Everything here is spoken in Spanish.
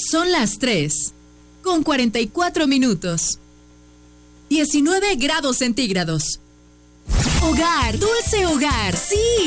Son las 3:44. 19 grados centígrados. Hogar, dulce hogar, sí.